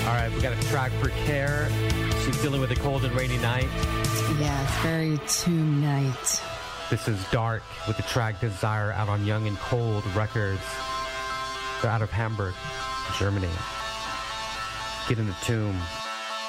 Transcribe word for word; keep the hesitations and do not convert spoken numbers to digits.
All right, we got a track for Care. She's dealing with a cold and rainy night. Yeah, it's very Tomb night. This is Dark with the track Desire out on Young and Cold Records. They're out of Hamburg, Germany. Get in the Tomb.